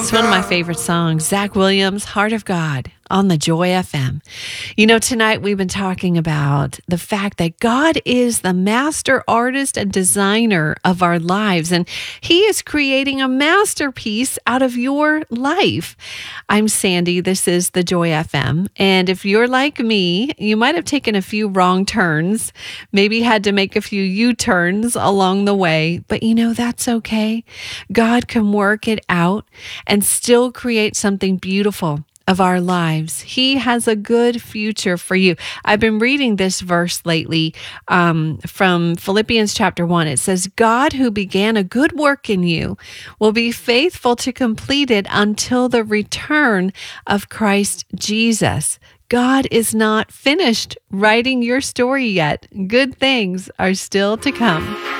It's one of my favorite songs, Zach Williams, Heart of God, on the Joy FM. You know, tonight we've been talking about the fact that God is the master artist and designer of our lives, and He is creating a masterpiece out of your life. I'm Sandy. This is the Joy FM. And if you're like me, you might have taken a few wrong turns, maybe had to make a few U-turns along the way, but you know, that's okay. God can work it out and still create something beautiful of our lives. He has a good future for you. I've been reading this verse lately from Philippians chapter 1. It says, God who began a good work in you will be faithful to complete it until the return of Christ Jesus. God is not finished writing your story yet. Good things are still to come.